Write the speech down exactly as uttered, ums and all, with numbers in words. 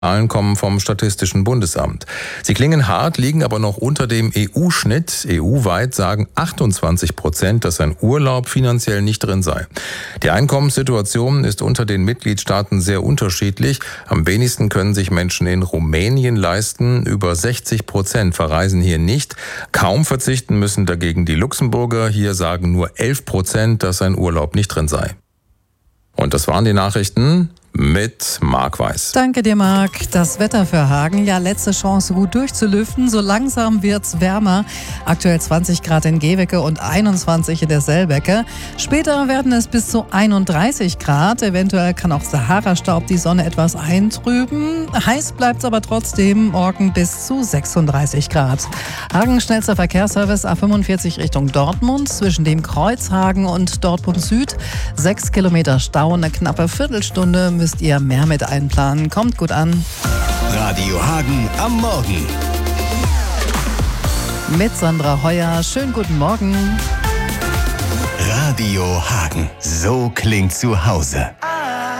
Zahlen kommen vom Statistischen Bundesamt. Sie klingen hart, liegen aber noch unter dem E U-Schnitt. E U-weit sagen achtundzwanzig Prozent, dass ein Urlaub finanziell nicht drin sei. Die Einkommenssituation ist unter den Mitgliedstaaten sehr unterschiedlich. Am wenigsten können sich Menschen in Rumänien leisten. Über sechzig Prozent verreisen hier nicht. Kaum verzichten müssen dagegen die Luxemburger. Hier sagen nur elf Prozent, dass ein Urlaub nicht drin sei. Und das waren die Nachrichten mit Marc Weiß. Danke dir, Marc. Das Wetter für Hagen. Ja, letzte Chance, gut durchzulüften. So langsam wird's wärmer. Aktuell zwanzig Grad in Gehwecke und einundzwanzig in der Selbecke. Später werden es bis zu einunddreißig Grad. Eventuell kann auch Sahara-Staub die Sonne etwas eintrüben. Heiß bleibt's aber trotzdem. Morgen bis zu sechsunddreißig Grad. Hagen schnellster Verkehrsservice A fünfundvierzig Richtung Dortmund. Zwischen dem Kreuzhagen und Dortmund Süd. Sechs Kilometer Stau, eine knappe Viertelstunde müsst ihr mehr mit einplanen. Kommt gut an. Radio Hagen am Morgen. Mit Sandra Heuer. Schönen guten Morgen. Radio Hagen. So klingt zu Hause.